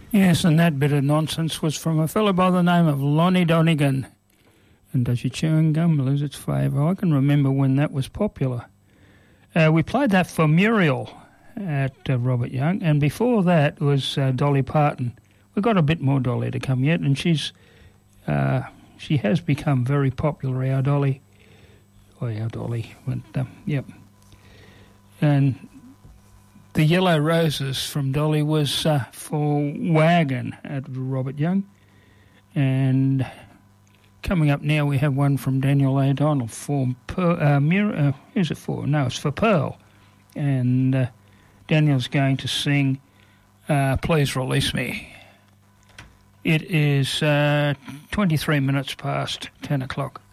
Yes, and that bit of nonsense was from a fellow by the name of Lonnie Donegan. And does your chewing gum lose its flavour? I can remember when that was popular. We played that for Muriel at Robert Young, and before that was Dolly Parton. We've got a bit more Dolly to come yet, and she has become very popular, our Dolly. Oh, our Dolly. But, yep. And the Yellow Roses from Dolly was for Wagon at Robert Young. And coming up now, we have one from Daniel O'Donnell for who's it for? No, it's for Pearl. And Daniel's going to sing Please Release Me. It is 23 minutes past 10 o'clock.